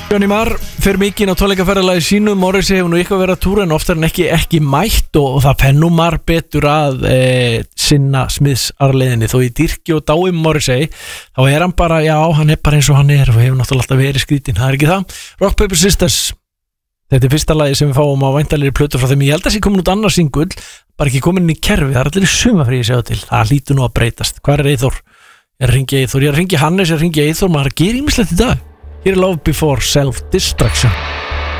Johnny Marr fyrir mikinn á tónleikaferðalagi sínu. Morrissey hefur nú eitthvað verið að túra en oftar en ekki mætt og það fennum Marr betur að sinna smiðsarleiðinni. Þó í dýrki og dái Morrissey þá hann bara, já, hann bara eins og hann og hefur náttúrulega alltaf verið skrítinn, það ekki það. Rock Paper Sisters, þetta fyrsta lagi sem við fáum á væntanlegri plötu frá þeim. Ég held að sé komin út annars singull, bara ekki komin inn í kerfi, það allir í sumafríi segja til. Það hlýtur nú að breytast. Hvar Eyþór? Ég er að hringja Eyþór, ég er að hringja Hannes, ég er að hringja Eyþór, maður gerir ýmislegt í dag. Here Love Before Self-Destruction.